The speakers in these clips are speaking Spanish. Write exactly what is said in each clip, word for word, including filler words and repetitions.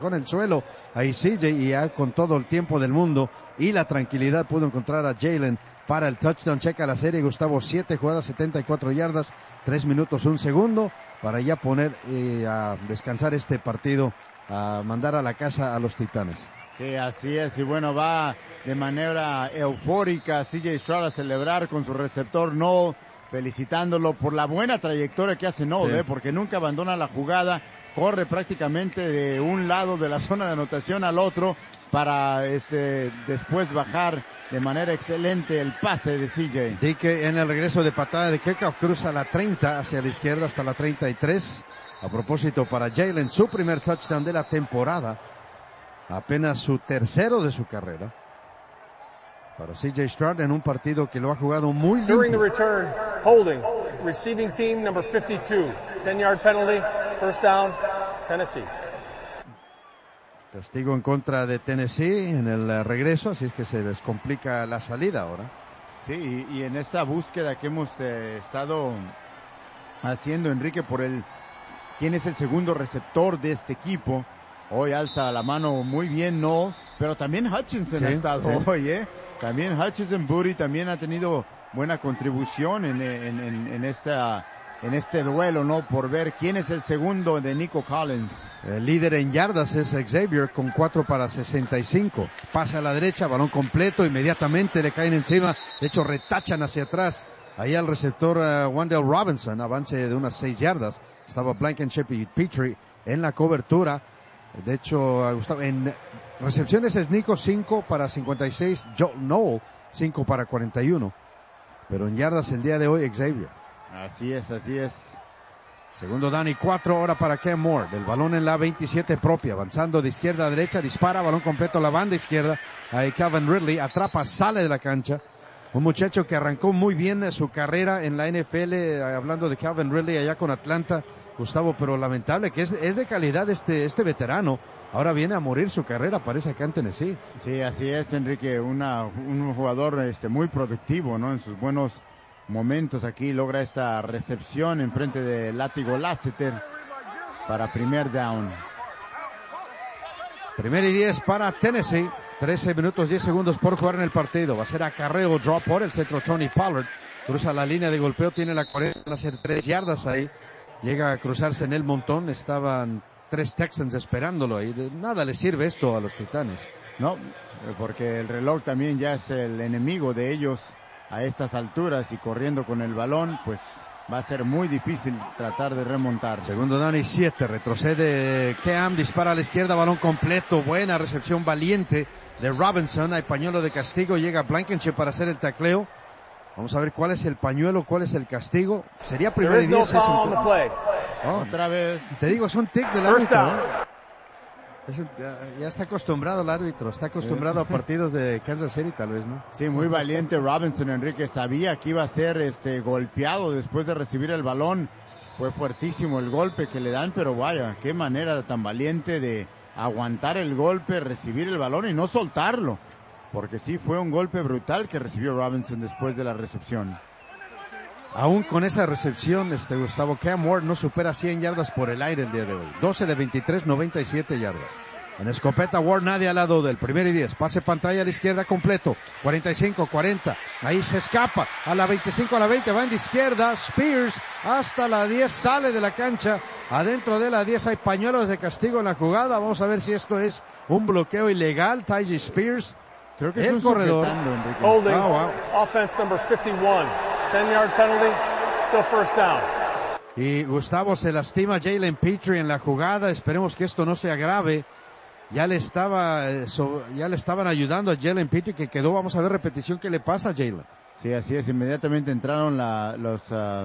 con el suelo ahí C J, y ya con todo el tiempo del mundo y la tranquilidad pudo encontrar a Jalen para el touchdown. Checa la serie, Gustavo, siete jugadas, setenta y cuatro yardas, tres minutos, un segundo, para ya poner eh, a descansar este partido, a mandar a la casa a los Titanes. Sí, así es, y bueno, va de manera eufórica C J Stroud a celebrar con su receptor Noel, felicitándolo por la buena trayectoria que hace Noel, sí. eh, porque nunca abandona la jugada, corre prácticamente de un lado de la zona de anotación al otro para este después bajar de manera excelente el pase de C J. Di que en el regreso de patada de kickoff cruza la treinta hacia la izquierda hasta la treinta y tres. A propósito, para Jalen, su primer touchdown de la temporada, apenas su tercero de su carrera. Para C J Stroud en un partido que lo ha jugado muy limpio. During the return, holding, receiving team number fifty-two, ten yard penalty, first down, Tennessee. Castigo en contra de Tennessee en el regreso, así es que se les complica la salida ahora. Sí, y, y en esta búsqueda que hemos eh, estado haciendo, Enrique, por el quién es el segundo receptor de este equipo, hoy alza la mano muy bien, no, pero también Hutchinson sí, ha estado sí. hoy, ¿eh? También Hutchinson Booty también ha tenido buena contribución en, en, en, en esta en este duelo, ¿no? Por ver quién es el segundo de Nico Collins. El líder en yardas es Xavier con cuatro para sesenta y cinco. Pasa a la derecha, balón completo, inmediatamente le caen encima, de hecho retachan hacia atrás. Ahí al receptor uh, Wandale Robinson, avance de unas seis yardas. Estaba Blankenship y Petrie en la cobertura. De hecho, uh, Gustavo, en recepciones es Nico cinco para cincuenta y seis, Joe Noel cinco para cuarenta y uno. Pero en yardas el día de hoy Xavier. Así es, así es. Segundo down y cuatro ahora para Cam Moore. Del balón en la veintisiete propia, avanzando de izquierda a derecha, dispara, balón completo a la banda izquierda. Ahí Calvin Ridley atrapa, sale de la cancha. Un muchacho que arrancó muy bien su carrera en la N F L, hablando de Calvin Ridley allá con Atlanta, Gustavo, pero lamentable que es, es de calidad este, este veterano. Ahora viene a morir su carrera, parece acá en Tennessee. Sí, así es, Enrique, una, un jugador este, muy productivo, ¿no? En sus buenos momentos aquí logra esta recepción en frente de Látigo Lasseter para primer down. Primer y diez para Tennessee. trece minutos, diez segundos por jugar en el partido. Va a ser acarreo, drop por el centro Tony Pollard. Cruza la línea de golpeo, tiene la cuarenta, van a ser tres yardas ahí. Llega a cruzarse en el montón. Estaban tres Texans esperándolo ahí. De nada le sirve esto a los Titanes. No, porque el reloj también ya es el enemigo de ellos a estas alturas, y corriendo con el balón, pues va a ser muy difícil tratar de remontar. Segundo down y siete, retrocede Cam, dispara a la izquierda, balón completo, buena recepción valiente de Robinson, hay pañuelo de castigo, llega Blankenship para hacer el tacleo. Vamos a ver cuál es el pañuelo, cuál es el castigo. Sería primero y diez. No es oh, otra vez. Te digo, es un tic del árbitro, ¿eh? Es un, ya, ya está acostumbrado el árbitro, está acostumbrado a partidos de Kansas City, tal vez, ¿no? Sí, muy valiente Robinson, Enrique. Sabía que iba a ser este golpeado después de recibir el balón. Fue fuertísimo el golpe que le dan, pero vaya, qué manera tan valiente de aguantar el golpe, recibir el balón y no soltarlo. Porque sí, fue un golpe brutal que recibió Robinson después de la recepción. Aún con esa recepción, este Gustavo, Cam Ward no supera cien yardas por el aire el día de hoy. doce de veintitrés, noventa y siete yardas. En escopeta Ward, nadie al lado del primer y diez. Pase pantalla a la izquierda completo. cuarenta y cinco, cuarenta. Ahí se escapa. A la veinticinco, a la veinte. Va en la izquierda. Spears hasta la diez. Sale de la cancha. Adentro de la diez hay pañuelos de castigo en la jugada. Vamos a ver si esto es un bloqueo ilegal. Tyjae Spears. Creo que el es corredor. Holding. Oh, wow. Offense number fifty-one. ten yard penalty. Still first down. Y Gustavo, se lastima Jalen Petrie en la jugada. Esperemos que esto no se agrave. Ya le estaba, eh, so, ya le estaban ayudando a Jalen Petrie, que quedó. Vamos a ver repetición qué le pasa a Jalen. Sí, así es. Inmediatamente entraron la, los uh,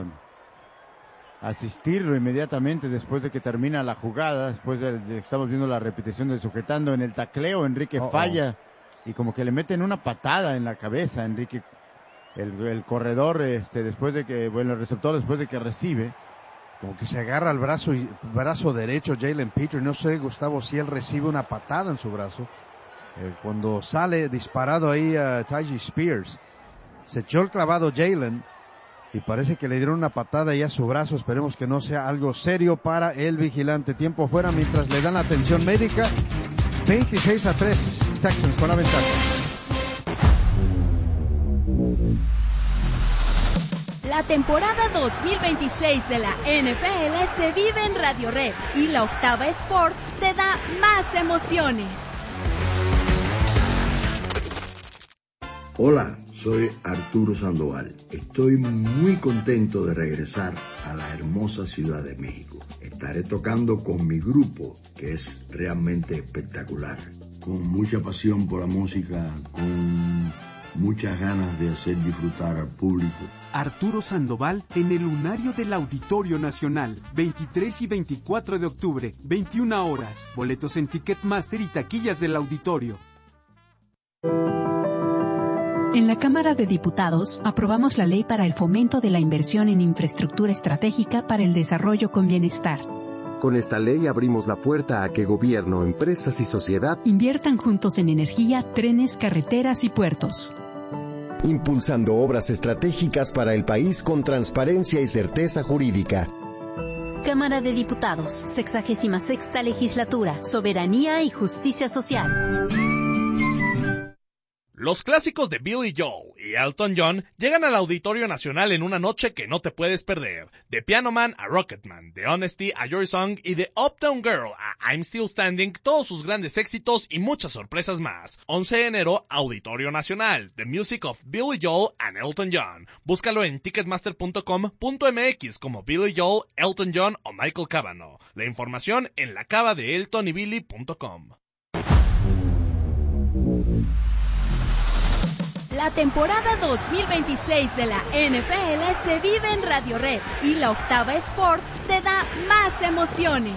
asistirlo inmediatamente después de que termina la jugada. Después de, de estamos viendo la repetición de sujetando en el tacleo. Enrique oh, falla. Oh. Y como que le meten una patada en la cabeza, Enrique, el, el corredor, este, después de que, bueno, el receptor después de que recibe. Como que se agarra el brazo y brazo derecho Jalen Petrie. No sé, Gustavo, si él recibe una patada en su brazo. Eh, cuando sale disparado ahí a uh, Tyjae Spears. Se echó el clavado Jalen y parece que le dieron una patada ahí a su brazo. Esperemos que no sea algo serio para el vigilante. Tiempo fuera mientras le dan la atención médica. veintiséis a tres, Texans con la ventaja. La temporada dos mil veintiséis de la N F L se vive en Radio Red y la Octava Sports te da más emociones. Hola, soy Arturo Sandoval. Estoy muy contento de regresar a la hermosa Ciudad de México. Estaré tocando con mi grupo, que es realmente espectacular. Con mucha pasión por la música, con muchas ganas de hacer disfrutar al público. Arturo Sandoval en el Lunario del Auditorio Nacional, veintitrés y veinticuatro de octubre, veintiuna horas. Boletos en Ticketmaster y taquillas del auditorio. En la Cámara de Diputados aprobamos la ley para el fomento de la inversión en infraestructura estratégica para el desarrollo con bienestar. Con esta ley abrimos la puerta a que gobierno, empresas y sociedad inviertan juntos en energía, trenes, carreteras y puertos. Impulsando obras estratégicas para el país con transparencia y certeza jurídica. Cámara de Diputados, sexagésima sexta legislatura, soberanía y justicia social. Los clásicos de Billy Joel y Elton John llegan al Auditorio Nacional en una noche que no te puedes perder. De Piano Man a Rocketman, de Honesty a Your Song y de Uptown Girl a I'm Still Standing, todos sus grandes éxitos y muchas sorpresas más. once de enero, Auditorio Nacional, The Music of Billy Joel and Elton John. Búscalo en ticketmaster punto com punto m x como Billy Joel, Elton John o Michael Cavanaugh. La información en la cava de elton y billy punto com. La temporada dos mil veintiséis de la N F L se vive en Radio Red y la Octava Sports te da más emociones.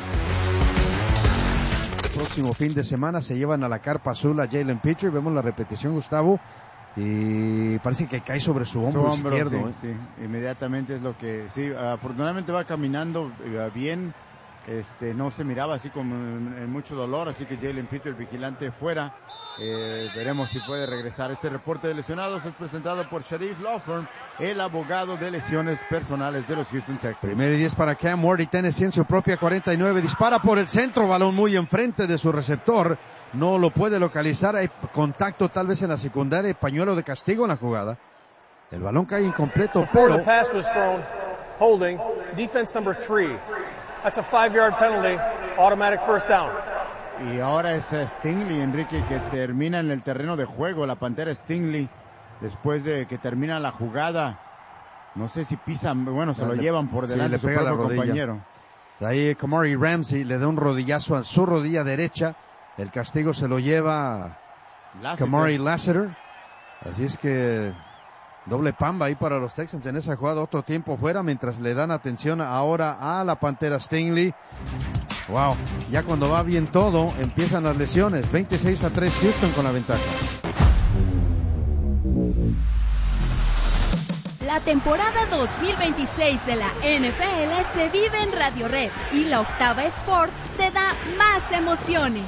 El próximo fin de semana se llevan a la carpa azul a Jalen Pitcher. Vemos la repetición, Gustavo, y parece que cae sobre su hombro, su hombro izquierdo. Sí, ¿eh? sí, inmediatamente es lo que... Sí, afortunadamente va caminando bien. Este, no se miraba así como en, en mucho dolor, así que Jalen Pitcher, el vigilante, fuera. Eh, veremos si puede regresar. Este reporte de lesionados es presentado por Sharif Law Firm, el abogado de lesiones personales de los Houston Texans. Primer y diez para Cam Ward, y Tennessee en su propia cuarenta y nueve. Dispara por el centro, balón muy enfrente de su receptor. No lo puede localizar. Hay contacto tal vez en la secundaria. Pañuelo de castigo en la jugada. El balón cae incompleto, pero... pass was thrown, holding, defense number three. That's a five-yard penalty, automatic first down. Y ahora es Stingley, Enrique, que termina en el terreno de juego. La Pantera Stingley, después de que termina la jugada, no sé si pisan, bueno, se lo le, llevan por delante sí, de su propio compañero. Ahí Kamari Ramsey le da un rodillazo a su rodilla derecha. El castigo se lo lleva Kamari Lassiter. Así es que doble pamba ahí para los Texans en esa jugada. Otro tiempo fuera mientras le dan atención ahora a la Pantera Stingley. Wow, ya cuando va bien todo, empiezan las lesiones. veintiséis a tres, Houston con la ventaja. La temporada dos mil veintiséis de la N F L se vive en Radio Red y la Octava Sports te da más emociones.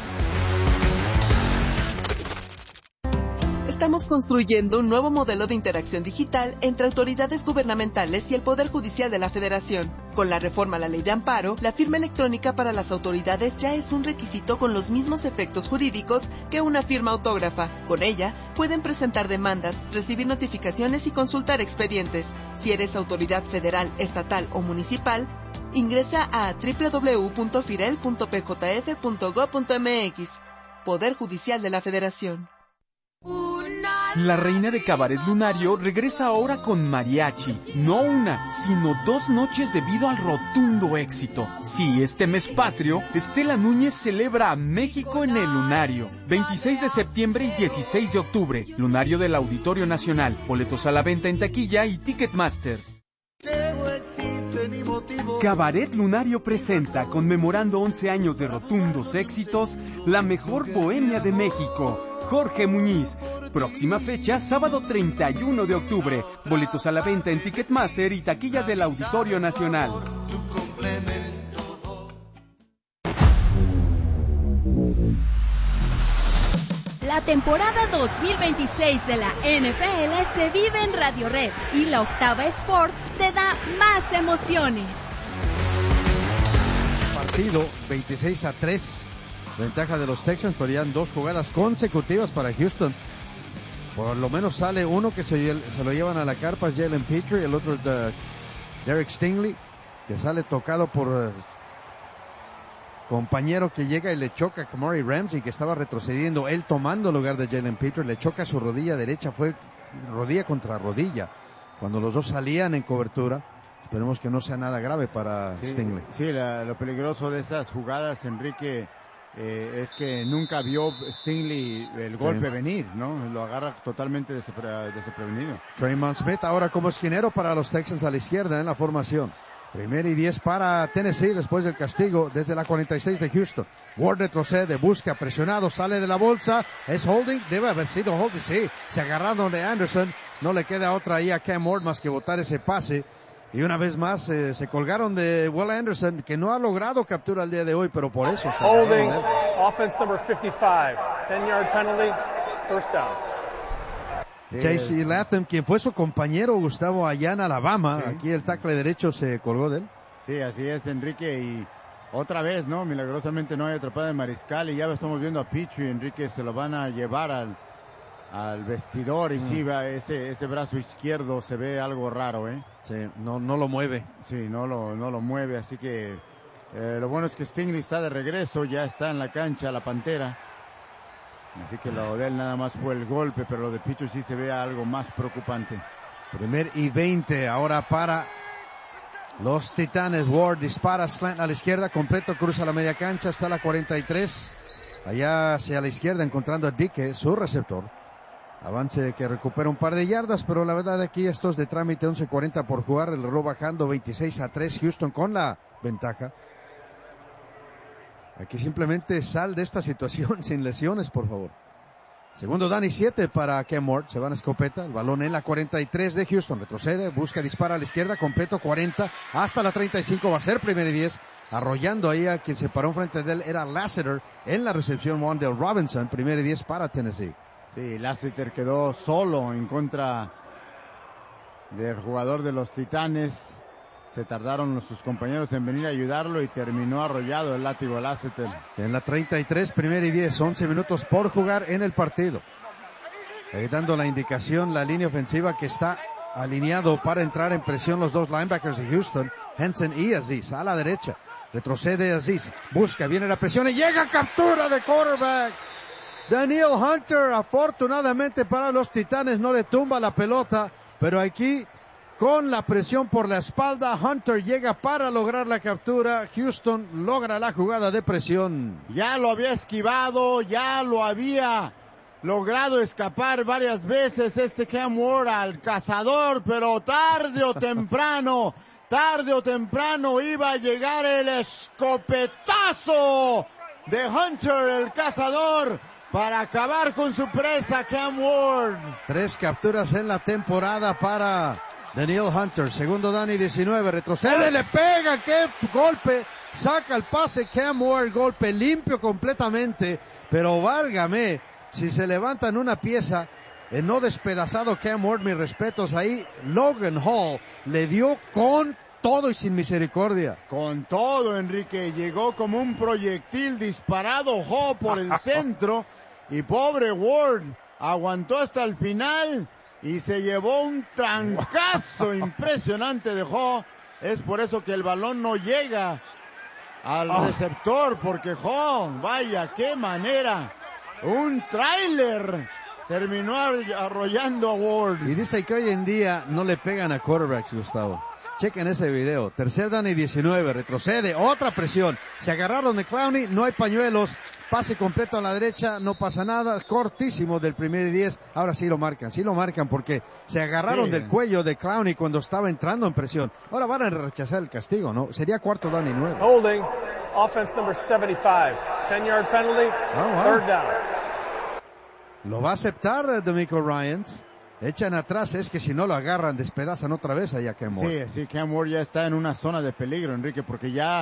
Estamos construyendo un nuevo modelo de interacción digital entre autoridades gubernamentales y el Poder Judicial de la Federación. Con la reforma a la Ley de Amparo, la firma electrónica para las autoridades ya es un requisito con los mismos efectos jurídicos que una firma autógrafa. Con ella, pueden presentar demandas, recibir notificaciones y consultar expedientes. Si eres autoridad federal, estatal o municipal, ingresa a doble u doble u doble u punto firel punto p j f punto gob punto m x. Poder Judicial de la Federación. La reina de Cabaret Lunario regresa ahora con mariachi. No una, sino dos noches debido al rotundo éxito. Sí, este mes patrio, Estela Núñez celebra a México en el Lunario. veintiséis de septiembre y dieciséis de octubre. Lunario del Auditorio Nacional. Boletos a la venta en taquilla y Ticketmaster. Cabaret Lunario presenta, conmemorando once años de rotundos éxitos, la mejor bohemia de México. Jorge Muñiz. Próxima fecha, sábado treinta y uno de octubre. Boletos a la venta en Ticketmaster y taquilla del Auditorio Nacional. La temporada dos mil veintiséis de la N F L se vive en Radio Red y la Octava Sports te da más emociones. Partido veintiséis a tres, ventaja de los Texans, pero ya en dos jugadas consecutivas para Houston. Por lo menos sale uno que se, se lo llevan a la carpa, es Jalen Petrie, y el otro es de Derek Stingley, que sale tocado por uh, compañero que llega y le choca a Kamari Ramsey, que estaba retrocediendo, él tomando el lugar de Jalen Petrie, le choca su rodilla derecha, fue rodilla contra rodilla, cuando los dos salían en cobertura. Esperemos que no sea nada grave para sí, Stingley. Sí, la, lo peligroso de esas jugadas, Enrique, eh, es que nunca vio Stingley el golpe sí. venir, ¿no? Lo agarra totalmente despre, desprevenido. Tremont Smith ahora como esquinero para los Texans a la izquierda en la formación. Primer y diez para Tennessee después del castigo desde la cuarenta y seis de Houston. Ward retrocede, busca, presionado, sale de la bolsa. ¿Es holding? Debe haber sido holding, sí. Se agarraron de Anderson. No le queda otra ahí a Cam Ward más que botar ese pase. Y una vez más eh, se colgaron de Will Anderson, que no ha logrado captura el día de hoy, pero por eso se holding, offense number fifty-five, ten yard penalty, first down. J C Latham, quien fue su compañero Gustavo allá en Alabama, sí. Aquí el tackle derecho se colgó de él. Sí, así es, Enrique, y otra vez, ¿no? Milagrosamente no hay atrapada de Mariscal, y ya estamos viendo a Petrie, Enrique, se lo van a llevar al, al vestidor, y mm. sí, va, ese, ese brazo izquierdo se ve algo raro, ¿eh? Sí, no, no lo mueve. Sí, no lo, no lo mueve, así que eh, lo bueno es que Stingley está de regreso, ya está en la cancha, la Pantera. Así que lo de él nada más fue el golpe, pero lo de Pichu sí se ve algo más preocupante. Primer y veinte ahora para los Titanes. Ward dispara slant a la izquierda, completo, cruza la media cancha hasta la cuarenta y tres. Allá hacia la izquierda encontrando a Dike, su receptor. Avance que recupera un par de yardas, pero la verdad aquí esto es de trámite, once cuarenta por jugar, el reloj bajando veintiséis a tres, Houston con la ventaja. Aquí simplemente sal de esta situación sin lesiones, por favor. Segundo down y siete para Cam Ward, se van a escopeta, el balón en la cuarenta y tres de Houston, retrocede, busca, dispara a la izquierda, completo, cuarenta, hasta la treinta y cinco, va a ser primero y diez, arrollando ahí a quien se paró enfrente de él, era Lassiter, en la recepción Wandale Robinson, primero y diez para Tennessee. Sí, Lassiter quedó solo en contra del jugador de los Titanes. Se tardaron sus compañeros en venir a ayudarlo y terminó arrollado el látigo Lassiter. En la treinta y tres, primero y diez, once minutos por jugar en el partido. Ahí dando la indicación la línea ofensiva que está alineado para entrar en presión los dos linebackers de Houston, Henson y Aziz, a la derecha. Retrocede Aziz, busca, viene la presión y llega captura de quarterback. Daniel Hunter, afortunadamente para los Titanes, no le tumba la pelota, pero aquí con la presión por la espalda, Hunter llega para lograr la captura. Houston logra la jugada de presión. Ya lo había esquivado, ya lo había logrado escapar varias veces este Cam Ward al cazador, pero tarde o temprano, tarde o temprano iba a llegar el escopetazo de Hunter, el cazador, para acabar con su presa, Cam Ward. Tres capturas en la temporada para Daniel Hunter. Segundo down y diecinueve, retrocede, le pega, qué golpe, saca el pase Cam Ward, golpe limpio completamente, pero válgame, si se levantan una pieza, el no despedazado Cam Ward, mis respetos ahí, Logan Hall le dio con todo y sin misericordia. Con todo, Enrique, llegó como un proyectil disparado Hall por el centro, y pobre Ward aguantó hasta el final y se llevó un trancazo wow. impresionante de Hall. Es por eso que el balón no llega al oh. receptor, porque Hall, vaya, qué manera, un tráiler terminó arrollando a Ward. Y dice que hoy en día no le pegan a quarterbacks, Gustavo. Chequen ese video. Tercer down y diecinueve. Retrocede. Otra presión. Se agarraron de Clowney. No hay pañuelos. Pase completo a la derecha. No pasa nada. Cortísimo del primer y diez. Ahora sí lo marcan. Sí lo marcan porque se agarraron sí. del cuello de Clowney cuando estaba entrando en presión. Ahora van a rechazar el castigo, ¿no? Sería cuarto down y nueve. Holding. Offense number setenta y cinco. ten yard penalty. Oh, wow. Third down. Lo va a aceptar D'Amico Ryans. Echan atrás, es que si no lo agarran, despedazan otra vez allá Cam Ward. Sí, sí, Cam Ward ya está en una zona de peligro, Enrique, porque ya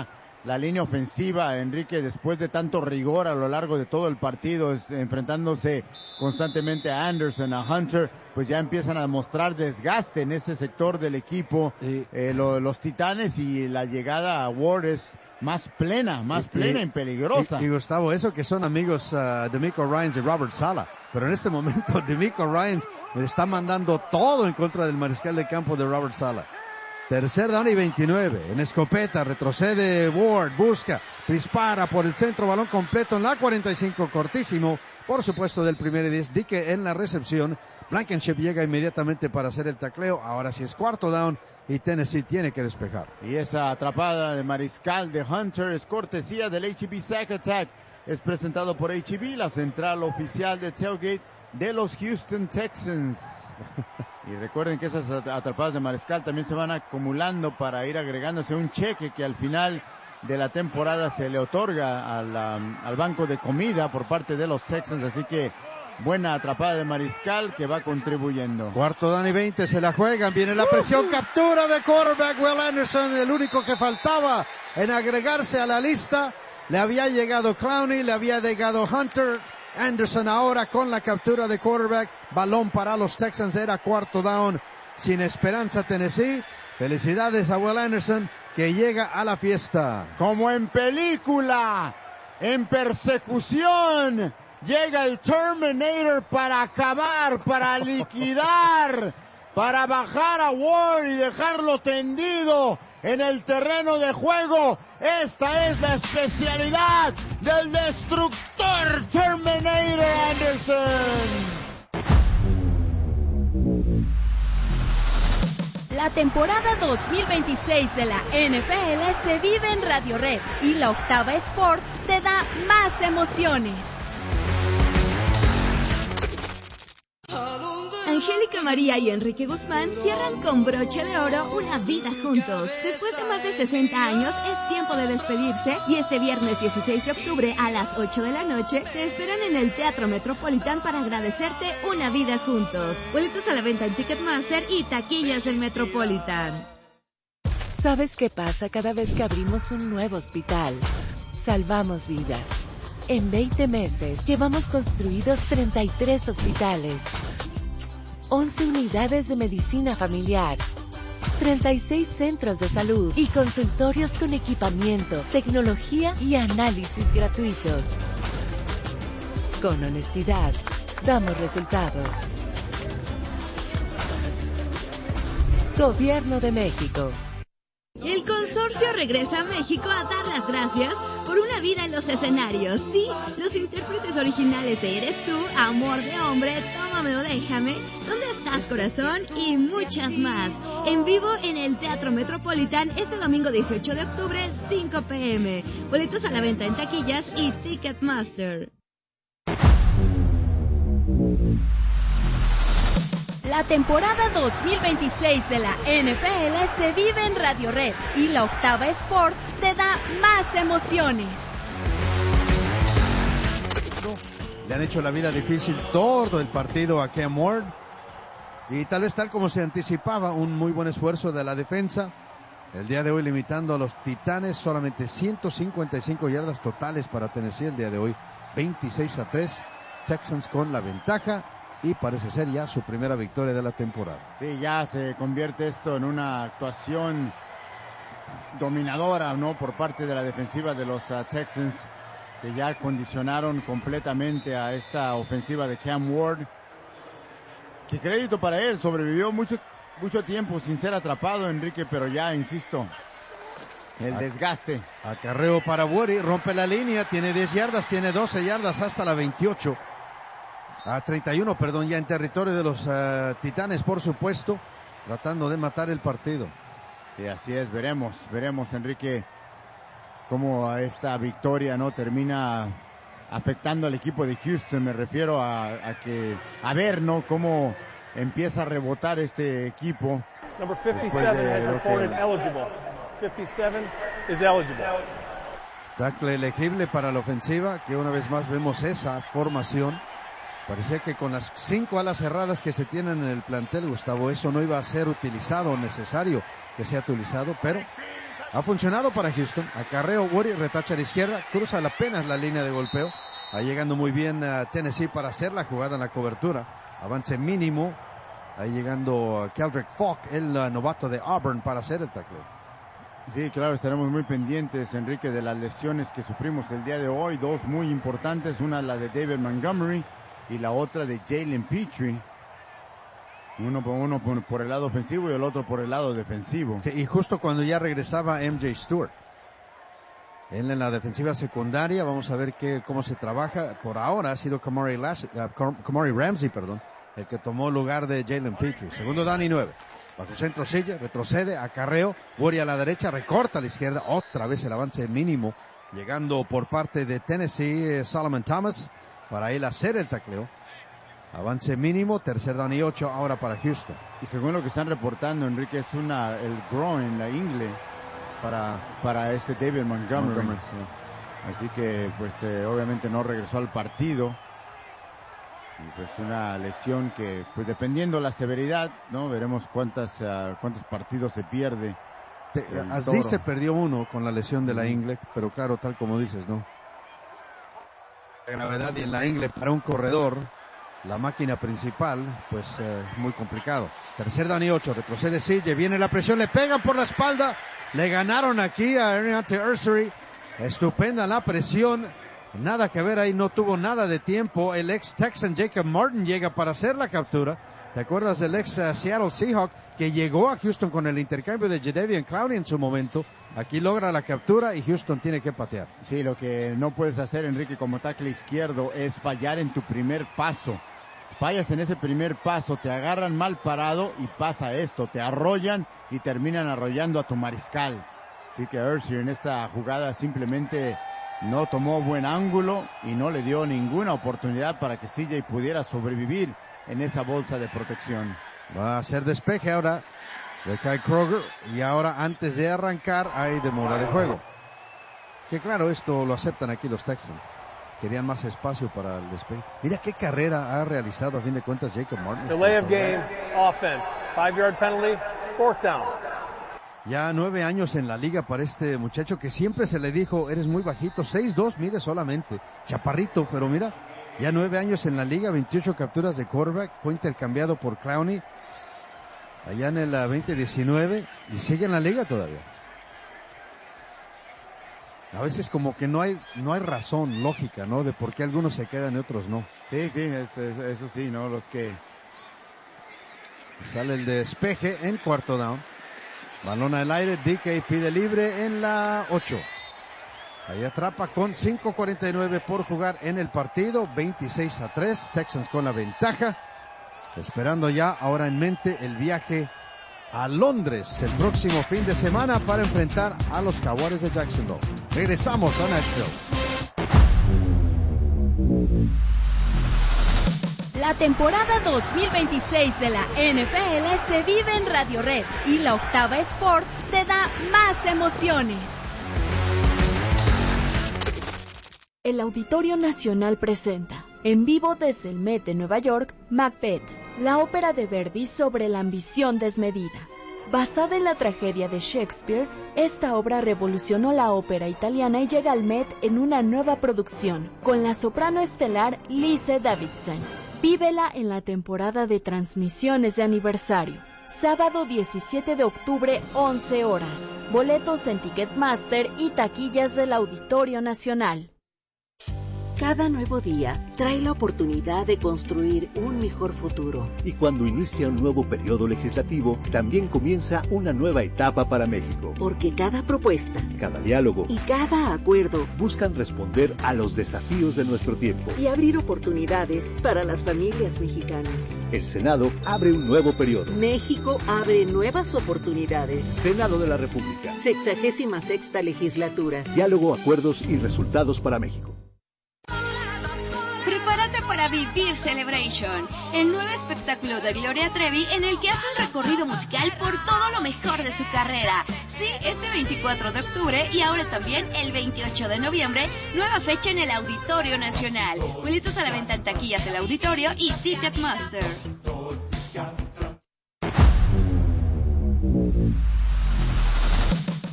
la línea ofensiva, Enrique, después de tanto rigor a lo largo de todo el partido, es, enfrentándose constantemente a Anderson, a Hunter, pues ya empiezan a mostrar desgaste en ese sector del equipo, y, eh, lo, los Titanes, y la llegada a Ward es más plena, más y, plena y, y peligrosa. Y, y Gustavo, eso que son amigos uh, DeMeco Ryans y Robert Saleh, pero en este momento DeMeco Ryans le está mandando todo en contra del mariscal de campo de Robert Saleh. Tercer down y veintinueve, en escopeta, retrocede Ward, busca, dispara por el centro, balón completo en la cuarenta y cinco, cortísimo, por supuesto del primer y diez, Dike en la recepción, Blankenship llega inmediatamente para hacer el tacleo, ahora sí es cuarto down y Tennessee tiene que despejar. Y esa atrapada de mariscal de Hunter es cortesía del H E B Sack Attack, es presentado por H E B, la central oficial de tailgate de los Houston Texans. Y recuerden que esas atrapadas de mariscal también se van acumulando para ir agregándose un cheque que al final de la temporada se le otorga al, um, al banco de comida por parte de los Texans, así que buena atrapada de mariscal que va contribuyendo. Cuarto down y veinte, se la juegan, viene la presión, captura de quarterback Will Anderson, el único que faltaba en agregarse a la lista. Le había llegado Clowney, le había llegado Hunter. Anderson ahora con la captura de quarterback, balón para los Texans, era cuarto down, sin esperanza Tennessee. Felicidades a Will Anderson que llega a la fiesta. Como en película, en persecución, llega el Terminator para acabar, para liquidar, para bajar a Ward y dejarlo tendido en el terreno de juego. Esta es la especialidad del destructor Terminator Anderson. La temporada dos mil veintiséis de la N F L se vive en Radio Red y la Octava Sports te da más emociones. Angélica María y Enrique Guzmán cierran con broche de oro una vida juntos. Después de más de sesenta años es tiempo de despedirse y este viernes dieciséis de octubre a las ocho de la noche te esperan en el Teatro Metropolitan para agradecerte una vida juntos. Boletos a la venta en Ticketmaster y taquillas del Metropolitan. ¿Sabes qué pasa cada vez que abrimos un nuevo hospital? Salvamos vidas. En veinte meses llevamos construidos treinta y tres hospitales, once unidades de medicina familiar, treinta y seis centros de salud y consultorios con equipamiento, tecnología y análisis gratuitos. Con honestidad, damos resultados. Gobierno de México. El consorcio regresa a México a dar las gracias por una vida en los escenarios. Sí, los intérpretes originales de Eres Tú, Amor de Hombre, Tómame o Déjame, ¿Dónde estás, corazón? Y muchas más. En vivo en el Teatro Metropolitan este domingo dieciocho de octubre, cinco p m Boletos a la venta en taquillas y Ticketmaster. La temporada dos mil veintiséis de la N F L se vive en Radio Red y la Octava Sports te da más emociones. Le han hecho la vida difícil todo el partido a Cam Ward y tal vez tal como se anticipaba, un muy buen esfuerzo de la defensa. El día de hoy limitando a los Titanes, solamente ciento cincuenta y cinco yardas totales para Tennessee el día de hoy, veintiséis a tres, Texans con la ventaja. Y parece ser ya su primera victoria de la temporada. Sí, ya se convierte esto en una actuación dominadora, ¿no? Por parte de la defensiva de los uh, Texans, que ya condicionaron completamente a esta ofensiva de Cam Ward. Qué crédito para él, sobrevivió mucho, mucho tiempo sin ser atrapado, Enrique, pero ya, insisto, el desgaste. Acarreo para Woody, rompe la línea, tiene diez yardas, tiene doce yardas hasta la veintiocho. A treinta y uno, perdón, ya en territorio de los uh, Titanes, por supuesto, tratando de matar el partido. Sí, así es, veremos, veremos, Enrique, cómo esta victoria no termina afectando al equipo de Houston. Me refiero a, a que, a ver, ¿no? Cómo empieza a rebotar este equipo. Number fifty-seven has reported que... eligible. fifty-seven is eligible. Tackle elegible para la ofensiva, que una vez más vemos esa formación. Parecía que con las cinco alas cerradas que se tienen en el plantel, Gustavo, eso no iba a ser utilizado, necesario que sea utilizado, pero Ha funcionado para Houston. Acarreo Woody, retacha a la izquierda, cruza apenas la línea de golpeo. Va llegando muy bien a Tennessee para hacer la jugada en la cobertura. Avance mínimo. Ahí llegando Keldrick Falk, el uh, novato de Auburn, para hacer el tackle. Sí, claro, estaremos muy pendientes, Enrique, de las lesiones que sufrimos el día de hoy. Dos muy importantes, una la de David Montgomery y la otra de Jalen Petrie. Uno por uno por, por el lado ofensivo y el otro por el lado defensivo. Sí, y justo cuando ya regresaba M J Stewart. Él en la defensiva secundaria, vamos a ver qué, cómo se trabaja. Por ahora ha sido Kamari, Las, uh, Kamari Ramsey, perdón, el que tomó lugar de Jalen Petrie. Segundo down y nueve. Bajo centro silla, retrocede, acarreo, Woody a la derecha, recorta a la izquierda, otra vez el avance mínimo, llegando por parte de Tennessee, eh, Solomon Thomas, para él hacer el tacleo. Avance mínimo, tercer down y ocho, ahora para Houston. Y según lo que están reportando, Enrique, es una, el groin, la ingle, para, para este David Montgomery. Montgomery sí. Así que, pues, eh, obviamente no regresó al partido. Y pues una lesión que, pues dependiendo la severidad, ¿no? Veremos cuántas, uh, cuántos partidos se pierde. Sí, así Toro. Se perdió uno con la lesión de la ingle, pero claro, tal como dices, ¿no? La gravedad y en la ingle para un corredor, la máquina principal, pues eh, muy complicado. Tercer down y ocho, retrocede Sille, viene la presión, le pegan por la espalda, le ganaron aquí a Ariante Ursery, estupenda la presión. Nada que ver ahí, no tuvo nada de tiempo. El ex Texan Jacob Martin llega para hacer la captura. ¿Te acuerdas del ex uh, Seattle Seahawk que llegó a Houston con el intercambio de Jadeveon Clowney en su momento? Aquí logra la captura y Houston tiene que patear. Sí, lo que no puedes hacer, Enrique, como tackle izquierdo es fallar en tu primer paso. Fallas en ese primer paso, te agarran mal parado y pasa esto, te arrollan y terminan arrollando a tu mariscal. Así que Ursery en esta jugada simplemente no tomó buen ángulo y no le dio ninguna oportunidad para que C J pudiera sobrevivir en esa bolsa de protección. Va a hacer despeje ahora de Kai Kroger y ahora antes de arrancar hay demora de juego. Que claro, esto lo aceptan aquí los Texans. Querían más espacio para el despeje. Mira qué carrera ha realizado a fin de cuentas Jacob Martin. Delay of game, offense, five yard penalty, fourth down. Ya nueve años en la liga para este muchacho que siempre se le dijo, eres muy bajito, seis dos mide solamente, chaparrito, pero mira, ya nueve años en la liga, veintiocho capturas de quarterback, fue intercambiado por Clowney allá en el veinte diecinueve y sigue en la liga todavía. A veces como que no hay no hay razón lógica, ¿no? De por qué algunos se quedan y otros no. Sí, sí, es, es, eso sí, ¿no? Los que... Sale el despeje en cuarto down. Balón al aire, D K pide libre en la ocho. Ahí atrapa con cinco cuarenta y nueve por jugar en el partido, veintiséis a tres, Texans con la ventaja. Esperando ya ahora en mente el viaje a Londres el próximo fin de semana para enfrentar a los Jaguares de Jacksonville. Regresamos a Nashville. La temporada dos mil veintiséis de la N F L se vive en Radio Red y la Octava Sports te da más emociones. El Auditorio Nacional presenta, en vivo desde el Met de Nueva York, Macbeth, la ópera de Verdi sobre la ambición desmedida. Basada en la tragedia de Shakespeare, esta obra revolucionó la ópera italiana y llega al Met en una nueva producción, con la soprano estelar Lise Davidson. Vívela en la temporada de transmisiones de aniversario. Sábado diecisiete de octubre, once horas. Boletos en Ticketmaster y taquillas del Auditorio Nacional. Cada nuevo día trae la oportunidad de construir un mejor futuro. Y cuando inicia un nuevo periodo legislativo, también comienza una nueva etapa para México. Porque cada propuesta, cada diálogo y cada acuerdo buscan responder a los desafíos de nuestro tiempo y abrir oportunidades para las familias mexicanas. El Senado abre un nuevo periodo. México abre nuevas oportunidades. Senado de la República. Sexagésima sexta legislatura. Diálogo, acuerdos y resultados para México. Prepárate para vivir Celebration, el nuevo espectáculo de Gloria Trevi en el que hace un recorrido musical por todo lo mejor de su carrera. Sí, este veinticuatro de octubre y ahora también el veintiocho de noviembre, nueva fecha en el Auditorio Nacional. Boletos a la venta en taquillas del auditorio y Ticketmaster.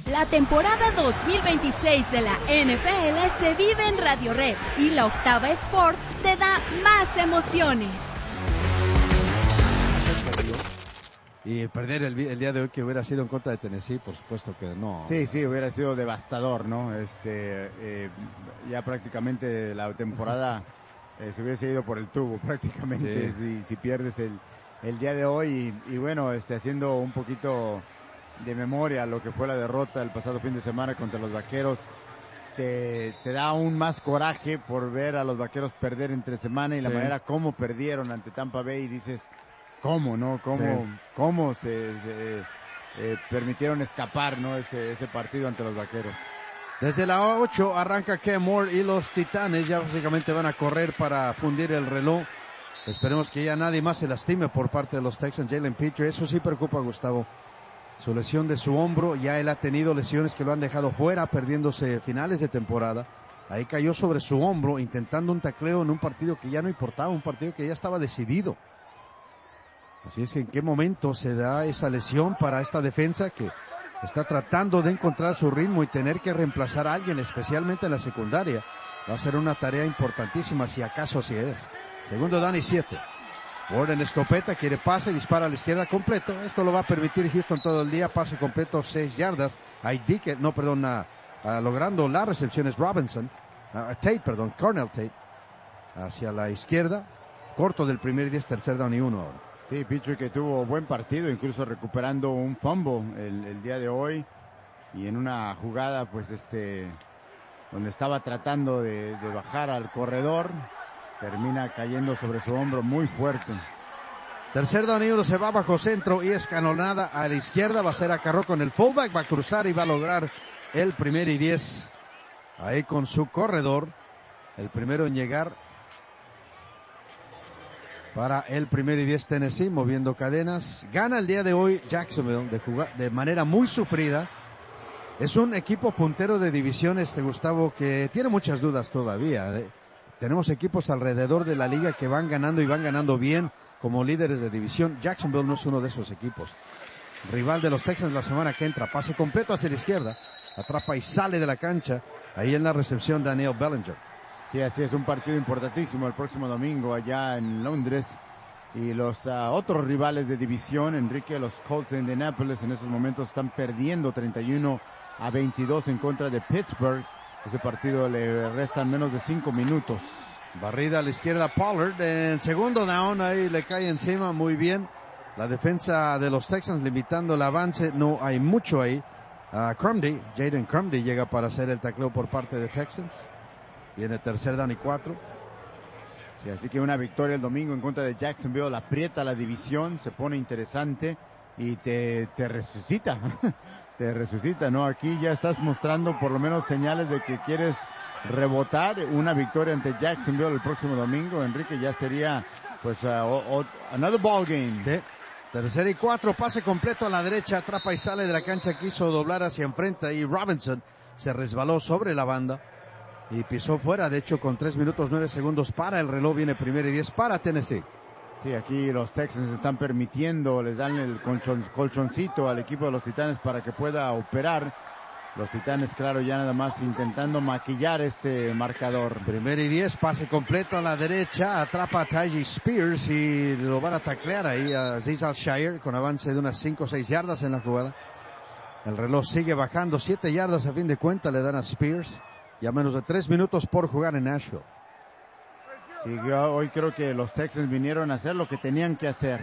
La temporada dos mil veintiséis de la N F L se vive en Radio Red y la Octava Sports te da más emociones. Y perder el, el día de hoy que hubiera sido en contra de Tennessee, por supuesto que no. Sí, sí, hubiera sido devastador, ¿no? Este, eh, ya prácticamente la temporada eh, se hubiese ido por el tubo, prácticamente, sí. si, si pierdes el, el día de hoy. Y, y bueno, este, haciendo un poquito de memoria lo que fue la derrota el pasado fin de semana contra los Vaqueros, te, te da aún más coraje por ver a los Vaqueros perder entre semana y la sí. manera como perdieron ante Tampa Bay, y dices, ¿cómo, no? ¿Cómo, sí. cómo se, se eh, permitieron escapar, no? Ese, ese partido ante los Vaqueros. Desde la ocho arranca Cam Ward y los Titanes ya básicamente van a correr para fundir el reloj. Esperemos que ya nadie más se lastime por parte de los Texans. Jalen Pitre, eso sí preocupa a Gustavo. Su lesión de su hombro, ya él ha tenido lesiones que lo han dejado fuera, perdiéndose finales de temporada. Ahí cayó sobre su hombro, intentando un tacleo en un partido que ya no importaba, un partido que ya estaba decidido. Así es que en qué momento se da esa lesión para esta defensa que está tratando de encontrar su ritmo y tener que reemplazar a alguien, especialmente en la secundaria. Va a ser una tarea importantísima, si acaso así es. Segundo down y siete. Ward en escopeta, quiere pase, dispara a la izquierda completo. Esto lo va a permitir Houston todo el día. Pase completo, seis yardas. Hay Dickett, no, perdón, a, a, logrando la recepción es Robinson. A, a Tate, perdón, Cornell Tate. Hacia la izquierda. Corto del primer diez, tercer down y uno ahora. Sí, Pitre que tuvo buen partido, incluso recuperando un fumble el, el día de hoy. Y en una jugada, pues este, donde estaba tratando de, de bajar al corredor, termina cayendo sobre su hombro muy fuerte. Tercer down y uno, se va bajo centro y escalonada a la izquierda. Va a ser Acarró con el fullback, va a cruzar y va a lograr el primer y diez. Ahí con su corredor, el primero en llegar para el primer y diez Tennessee, moviendo cadenas. Gana el día de hoy Jacksonville de, jugar, de manera muy sufrida. Es un equipo puntero de división, este Gustavo, que tiene muchas dudas todavía. ¿eh? Tenemos equipos alrededor de la liga que van ganando y van ganando bien como líderes de división. Jacksonville no es uno de esos equipos. Rival de los Texans la semana que entra. Pase completo hacia la izquierda. Atrapa y sale de la cancha. Ahí en la recepción Daniel Bellinger. Sí, así es, un partido importantísimo el próximo domingo allá en Londres. Y los uh, otros rivales de división, Enrique, los Colts de Indianapolis, en estos momentos están perdiendo treinta y uno a veintidós en contra de Pittsburgh. Ese partido le restan menos de cinco minutos. Barrida a la izquierda Pollard. En segundo down, ahí le cae encima muy bien. La defensa de los Texans limitando el avance. No hay mucho ahí. Uh, Crumdy, Jaden Crumdy llega para hacer el tacleo por parte de Texans. Viene tercer down y cuatro. Sí, así que una victoria el domingo en contra de Jacksonville aprieta la división, se pone interesante y te, te resucita. Te resucita, ¿no? Aquí ya estás mostrando por lo menos señales de que quieres rebotar. Una victoria ante Jacksonville el próximo domingo, Enrique, ya sería pues uh, o, o, another ball game. Sí. Tercer y cuatro, pase completo a la derecha, atrapa y sale de la cancha, quiso doblar hacia enfrente y Robinson se resbaló sobre la banda y pisó fuera. De hecho, con tres minutos nueve segundos para el reloj, viene primero y diez para Tennessee. Sí, aquí los Texans están permitiendo, les dan el colchon, colchoncito al equipo de los Titanes para que pueda operar. Los Titanes, claro, ya nada más intentando maquillar este marcador. Primero y diez, pase completo a la derecha, atrapa a Tyjae Spears y lo van a taclear ahí a Azeez Al-Shaair con avance de unas cinco o seis yardas en la jugada. El reloj sigue bajando, siete yardas a fin de cuentas le dan a Spears y a menos de tres minutos por jugar en Nashville. Sí, yo hoy creo que los Texans vinieron a hacer lo que tenían que hacer.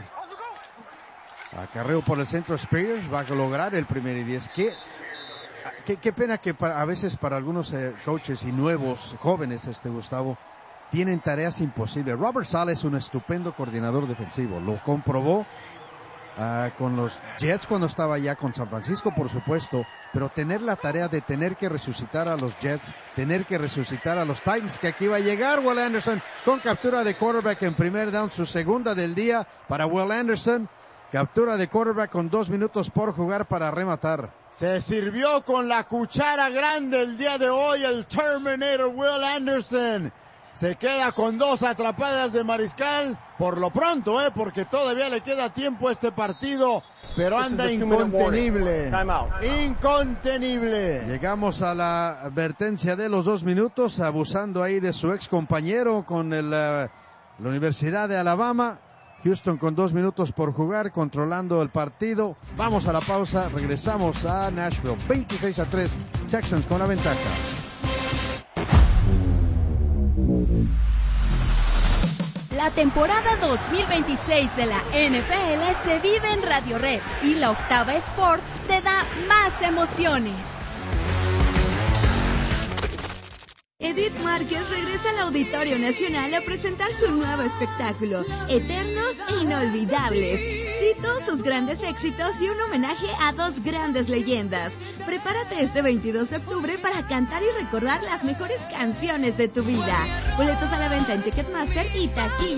Acarreo por el centro Spears, va a lograr el primer y diez. Qué, qué, qué pena que para, a veces para algunos eh, coaches y nuevos, jóvenes, este Gustavo, tienen tareas imposibles. Robert Saleh es un estupendo coordinador defensivo, lo comprobó uh, con los Jets cuando estaba allá, con San Francisco por supuesto, pero tener la tarea de tener que resucitar a los Jets, tener que resucitar a los Titans, que aquí va a llegar Will Anderson con captura de quarterback en primer down, su segunda del día para Will Anderson, captura de quarterback con dos minutos por jugar para rematar. Se sirvió con la cuchara grande el día de hoy el Terminator Will Anderson. se queda con dos atrapadas de Mariscal, por lo pronto, eh, porque todavía le queda tiempo a este partido, pero anda incontenible, incontenible. Llegamos a la advertencia de los dos minutos, abusando ahí de su ex compañero con el, uh, la Universidad de Alabama. Houston con dos minutos por jugar, controlando el partido. Vamos a la pausa, regresamos a Nashville, veintiséis a tres, Texans con la ventaja. La temporada dos mil veintiséis de la N F L se vive en Radio Red y la Octava Sports te da más emociones. Edith Márquez regresa al Auditorio Nacional a presentar su nuevo espectáculo, Eternos e Inolvidables. Cito sus grandes éxitos y un homenaje a dos grandes leyendas. Prepárate este veintidós de octubre para cantar y recordar las mejores canciones de tu vida. Boletos a la venta en Ticketmaster y taquilla.